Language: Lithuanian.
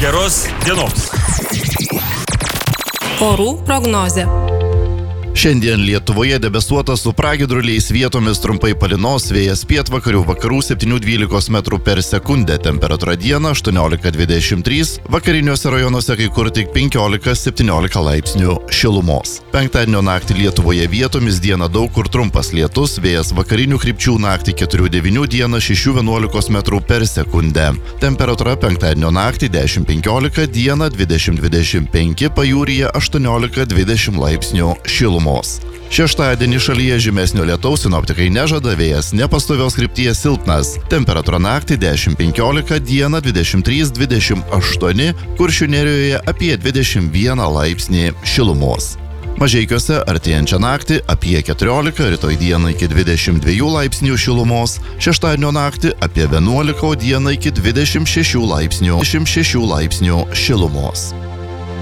Geros dienos. Orų prognozė. Šiandien Lietuvoje debesuota su pragiedruliais, vietomis trumpai palynos, vėjas pietvakarių vakarų 7–12 metrų per sekundę, temperatūra dieną 18–23, vakariniuose rajonuose kai kur tik 15–17 laipsnių šilumos. Penktadienio naktį Lietuvoje vietomis dieną daug kur trumpas lietus, vėjas vakarinių krypčių naktį 4–9, dieną 6–11 metrų per sekundę. Temperatūra penktadienio naktį 10–15, dieną 20–25, pajūryje 18–20 laipsnių šilumos. Šeštadienį šalyje žymesnio lietaus sinoptikai nežada, vėjas nepastovios krypties silpnas. Temperatūra naktį 10–15, dieną 23–28, Kuršių nerijoje apie 21 laipsnį šilumos. Mažeikiuose artėjančią naktį apie 14, rytoj dieną iki 22 laipsnių šilumos, šeštadienio naktį apie 11, dieną iki 26 laipsnių šilumos.